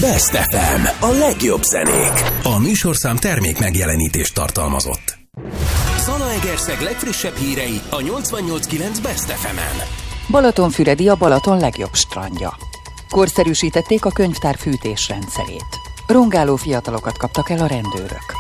Best FM, a legjobb zenék. A műsorszám termék megjelenítést tartalmazott. Zalaegerszeg legfrissebb hírei a 88.9 Best FM-en. Balatonfüredi a Balaton legjobb strandja. Korszerűsítették a könyvtár fűtésrendszerét. Rongáló fiatalokat kaptak el a rendőrök.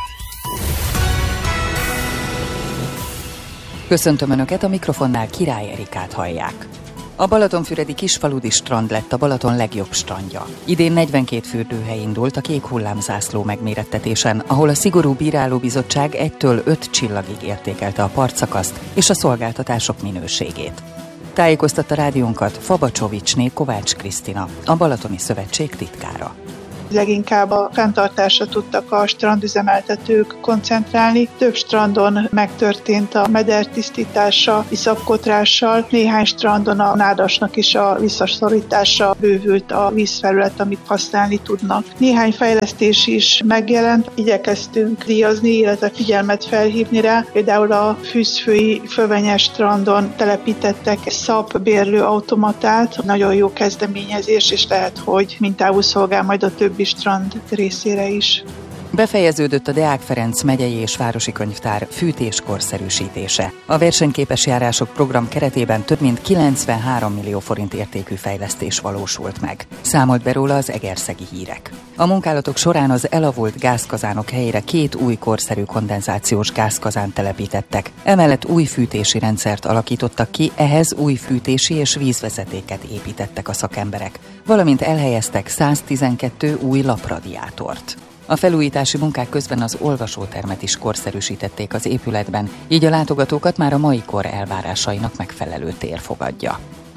Köszöntöm Önöket, a mikrofonnál Király Erikát hallják. A balatonfüredi kisfaludi strand lett a Balaton legjobb strandja. Idén 42 fürdőhely indult a kék hullámzászló megmérettetésen, ahol a szigorú bírálóbizottság 1-től 5 csillagig értékelte a partszakaszt és a szolgáltatások minőségét. Tájékoztatta rádiónkat Fabacsovicsné Kovács Krisztina, a Balatoni Szövetség titkára. Leginkább a fenntartásra tudtak a strandüzemeltetők koncentrálni. Több strandon megtörtént a meder tisztítása, iszapkotrással, néhány strandon a nádasnak is a visszaszorítása, bővült a vízfelület, amit használni tudnak. Néhány fejlesztés is megjelent, igyekeztünk díjazni, illetve figyelmet felhívni rá. Például a Fűzfői Fölvenyes strandon telepítettek SZAP-bérlő automatát, nagyon jó kezdeményezés, és lehet, hogy mintául szolgál majd a többi strand részére is. Befejeződött a Deák Ferenc megyei és városi könyvtár fűtéskorszerűsítése. A versenyképes járások program keretében több mint 93 millió forint értékű fejlesztés valósult meg. Számolt be róla az Egerszegi Hírek. A munkálatok során az elavult gázkazánok helyére 2 új korszerű kondenzációs gázkazánt telepítettek. Emellett új fűtési rendszert alakítottak ki, ehhez új fűtési és vízvezetéket építettek a szakemberek, valamint elhelyeztek 112 új lapradiátort. A felújítási munkák közben az olvasótermet is korszerűsítették az épületben, így a látogatókat már a mai kor elvárásainak megfelelő tér fogadja.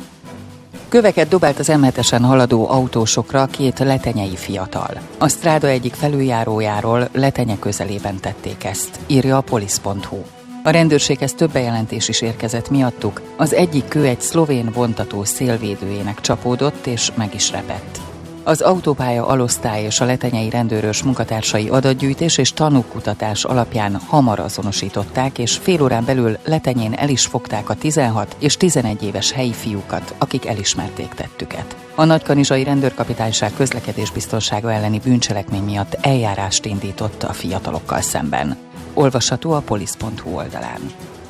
Köveket dobált az M7-esen haladó autósokra 2 letenyei fiatal. A stráda egyik felüljárójáról Letenye közelében tették ezt, írja a polisz.hu. A rendőrséghez több bejelentés is érkezett miattuk, az egyik kő egy szlovén vontató szélvédőjének csapódott és meg is repett. Az autópálya alosztály és a letenyei rendőrös munkatársai adatgyűjtés és tanúkutatás alapján hamar azonosították, és fél órán belül Letenyén el is fogták a 16 és 11 éves helyi fiúkat, akik elismerték tettüket. A Nagykanizsai Rendőrkapitányság közlekedésbiztonsága elleni bűncselekmény miatt eljárást indított a fiatalokkal szemben. Olvasható a polisz.hu oldalán.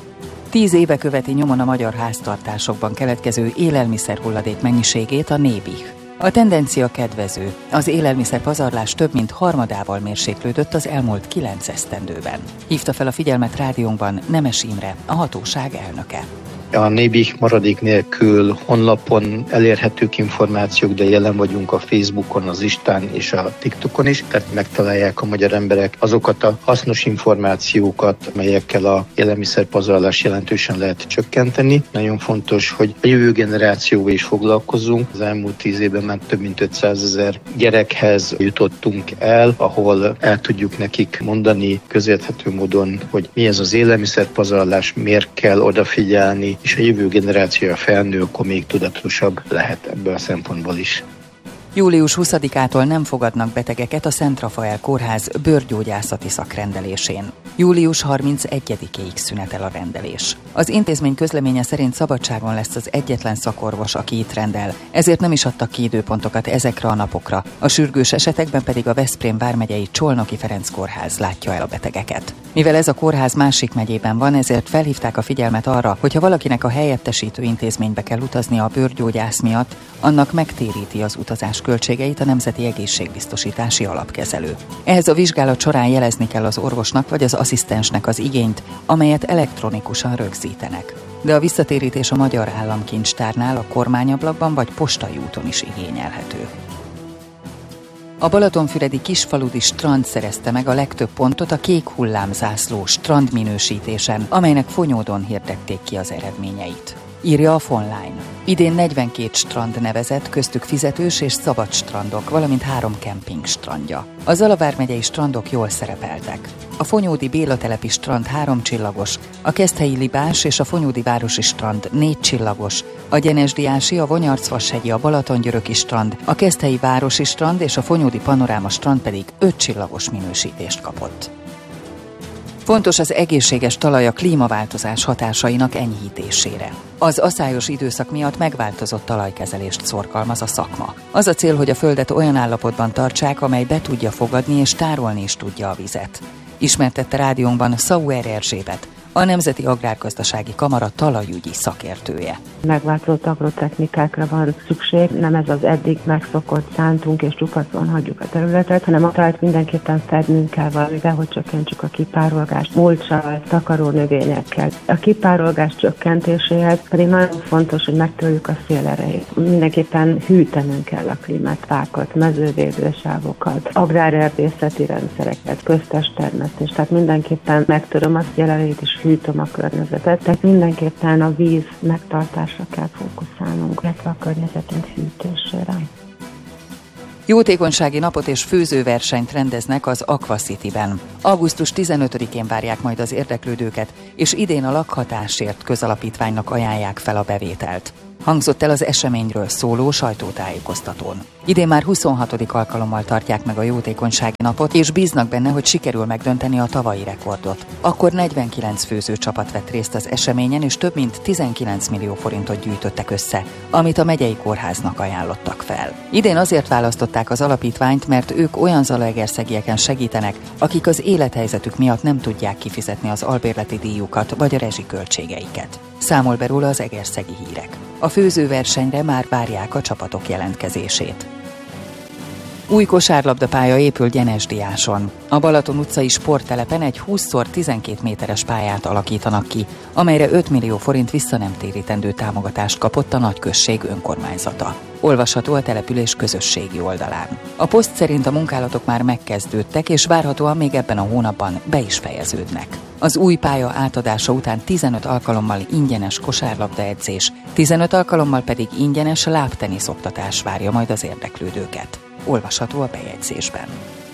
10 éve követi nyomon a magyar háztartásokban keletkező élelmiszerhulladék mennyiségét a Nébih. A tendencia kedvező. Az élelmiszerpazarlás több mint harmadával mérséklődött az elmúlt 9 esztendőben. Hívta fel a figyelmet rádiónkban Nemes Imre, a hatóság elnöke. A Nébih maradék nélkül honlapon elérhetők információk, de jelen vagyunk a Facebookon, az Instán és a TikTokon is, tehát megtalálják a magyar emberek azokat a hasznos információkat, melyekkel a élelmiszerpazarlás jelentősen lehet csökkenteni. Nagyon fontos, hogy a jövő generációval is foglalkozzunk. Az elmúlt 10 évben már több mint 500 000 gyerekhez jutottunk el, ahol el tudjuk nekik mondani közérthető módon, hogy mi ez az élelmiszerpazarlás, miért kell odafigyelni, és a jövő generációja felnő, akkor még tudatosabb lehet ebből a szempontból is. Július 20-ától nem fogadnak betegeket a Szent Rafael Kórház bőrgyógyászati szakrendelésén. Július 31-ig szünetel a rendelés. Az intézmény közleménye szerint szabadságon lesz az egyetlen szakorvos, aki itt rendel, ezért nem is adtak ki időpontokat ezekre a napokra. A sürgős esetekben pedig a Veszprém vármegyei Csolnoki Ferenc Kórház látja el a betegeket. Mivel ez a kórház másik megyében van, ezért felhívták a figyelmet arra, hogy ha valakinek a helyettesítő intézménybe kell utaznia a bőrgyógyász miatt, annak megtéríti az utazás költségeit a Nemzeti Egészségbiztosítási Alapkezelő. Ehhez a vizsgálat során jelezni kell az orvosnak vagy az asszisztensnek az igényt, amelyet elektronikusan rögzítenek. De a visszatérítés a Magyar Államkincstárnál, a kormányablakban vagy postai úton is igényelhető. A balatonfüredi kisfaludi strand szerezte meg a legtöbb pontot a kék hullámzászló strandminősítésen, amelynek Fonyódon hirdették ki az eredményeit. Írja a Fonline. Idén 42 strand nevezett, köztük fizetős és szabad strandok, valamint 3 kemping strandja. A Zala vármegyei strandok jól szerepeltek. A Fonyódi Béla telepi strand 3 csillagos, a Keszthelyi Libás és a Fonyódi városi strand 4 csillagos, a Gyenesdiási, a Vonyarcvashegyi, a Balatongyöröki strand, a Keszthelyi városi strand és a Fonyódi Panoráma strand pedig 5 csillagos minősítést kapott. Fontos az egészséges talaj a klímaváltozás hatásainak enyhítésére. Az aszályos időszak miatt megváltozott talajkezelést szorgalmaz a szakma. Az a cél, hogy a földet olyan állapotban tartsák, amely be tudja fogadni és tárolni is tudja a vizet. Ismertette rádiónkban Sauer Erzsébet, a Nemzeti Agrárgazdasági Kamara talajügyi szakértője. Megváltozott agrotechnikákra van szükség, nem ez az eddig megszokott szántunk és csupacon hagyjuk a területet, hanem a talajt mindenképpen fednünk kell valamivel, hogy csökkentsük a kipárolgást mulccsal, takaró növényekkel. A kipárolgás csökkentéséhez pedig nagyon fontos, hogy megtörjük a szélerejét. Mindenképpen hűtenünk kell a klímát, fákat, mezővédősávokat, agrárerdészeti rendszereket, köztes termesztést, tehát mindenképpen megtöröm a szélerejét és hűtöm a környezetet, tehát mindenképpen a víz megtartásra kell fókuszálnunk, illetve a környezetünk hűtésére. Jótékonysági napot és főzőversenyt rendeznek az Aquacity-ben. Augusztus 15-én várják majd az érdeklődőket, és idén a Lakhatásért közalapítványnak ajánlják fel a bevételt. Hangzott el az eseményről szóló sajtótájékoztatón. Idén már 26. alkalommal tartják meg a jótékonysági napot, és bíznak benne, hogy sikerül megdönteni a tavalyi rekordot. Akkor 49 főzőcsapat vett részt az eseményen, és több mint 19 millió forintot gyűjtöttek össze, amit a megyei kórháznak ajánlottak fel. Idén azért választották az alapítványt, mert ők olyan zalaegerszegieken segítenek, akik az élethelyzetük miatt nem tudják kifizetni az albérleti díjukat vagy a rezsiköltségeiket. Számol be róla az Egerszegi Hírek. A főzőversenyre már várják a csapatok jelentkezését. Új kosárlabdapálya épül Gyenesdiáson. A Balaton utcai sporttelepen egy 20x12 méteres pályát alakítanak ki, amelyre 5 millió forint visszanemtérítendő támogatást kapott a nagyközség önkormányzata. Olvasható a település közösségi oldalán. A poszt szerint a munkálatok már megkezdődtek, és várhatóan még ebben a hónapban be is fejeződnek. Az új pálya átadása után 15 alkalommal ingyenes kosárlabdaedzés, 15 alkalommal pedig ingyenes lábtenisz oktatás várja majd az érdeklődőket. Olvasható a bejegyzésben.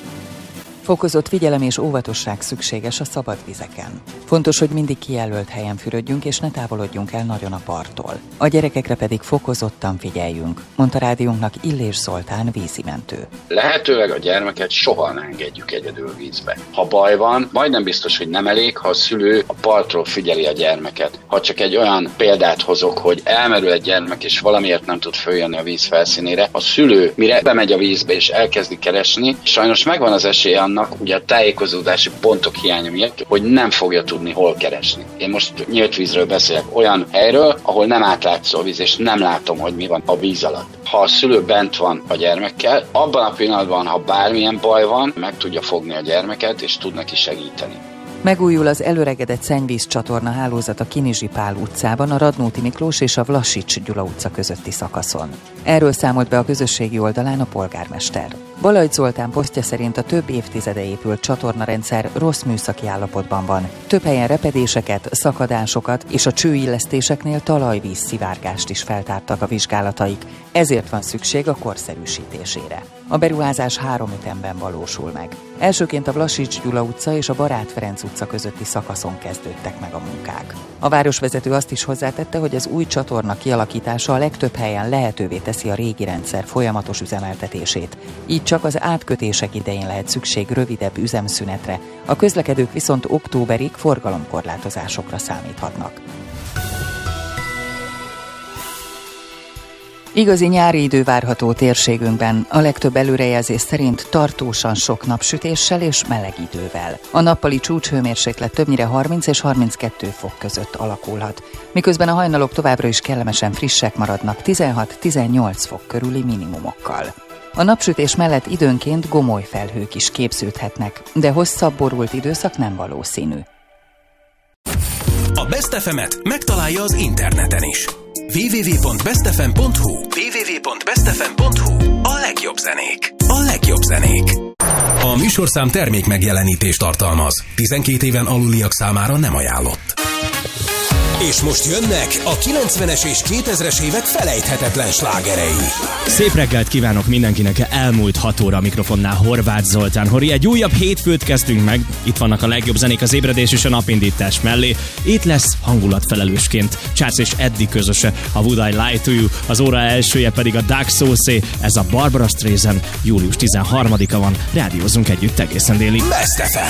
Fokozott figyelem és óvatosság szükséges a szabad vizeken. Fontos, hogy mindig kijelölt helyen fürödjünk és ne távolodjunk el nagyon a parttól. A gyerekekre pedig fokozottan figyeljünk, mondta rádiónknak Illés Zoltán vízimentő. Lehetőleg a gyermeket soha ne engedjük egyedül vízbe. Ha baj van, majdnem biztos, hogy nem elég, ha a szülő a partról figyeli a gyermeket. Ha csak egy olyan példát hozok, hogy elmerül egy gyermek és valamiért nem tud följönni a víz felszínére, a szülő mire bemegy a vízbe és elkezdi keresni, sajnos megvan az esélye annak, ugye a tájékozódási pontok hiánya miatt, hogy nem fogja tudni hol keresni. Én most nyílt vízről beszélek, olyan helyről, ahol nem átlátszó a víz, és nem látom, hogy mi van a víz alatt. Ha a szülő bent van a gyermekkel, abban a pillanatban, ha bármilyen baj van, meg tudja fogni a gyermeket, és tud neki segíteni. Megújul az előregedett szennyvízcsatorna hálózat a Kinizsi Pál utcában, a Radnóti Miklós és a Vlasics Gyula utca közötti szakaszon. Erről számolt be a közösségi oldalán a polgármester. Balajt Zoltán posztja szerint a több évtizede épült csatornarendszer rossz műszaki állapotban van. Több helyen repedéseket, szakadásokat és a csőillesztéseknél talajvíz szivárgást is feltártak a vizsgálataik, ezért van szükség a korszerűsítésére. A beruházás 3 ütemben valósul meg. Elsőként a Vlasics Gyula utca és a Barát Ferenc utca közötti szakaszon kezdődtek meg a munkák. A városvezető azt is hozzátette, hogy az új csatorna kialakítása a legtöbb helyen lehetővé teszi a régi rendszer folyamatos üzemeltetését. Így csak az átkötések idején lehet szükség rövidebb üzemszünetre, a közlekedők viszont októberig forgalomkorlátozásokra számíthatnak. Igazi nyári idő várható térségünkben, a legtöbb előrejelzés szerint tartósan sok napsütéssel és meleg idővel. A nappali csúcshőmérséklet többnyire 30 és 32 fok között alakulhat, miközben a hajnalok továbbra is kellemesen frissek maradnak 16-18 fok körüli minimumokkal. A napsütés mellett időnként gomoly felhők is képződhetnek, de hosszabb borult időszak nem valószínű. A Best FM-et megtalálja az interneten is. www.bestfm.hu www.bestfm.hu A legjobb zenék. A legjobb zenék. A műsorszám termék megjelenítést tartalmaz. 12 éven aluliak számára nem ajánlott. És most jönnek a 90-es és 2000-es évek felejthetetlen slágerei. Szép reggelt kívánok mindenkinek, elmúlt 6 óra a mikrofonnál Horváth Zoltán. Hori, egy újabb hétfőt kezdtünk meg. Itt vannak a legjobb zenék az ébredés és a napindítás mellé. Itt lesz hangulatfelelősként Charles és Eddie közöse, a Would I Lie to You, az óra elsője pedig a Dark Sauce, ez a Barbara Streisand. Július 13-a van, rádiózunk együtt egészen délig. Best FM.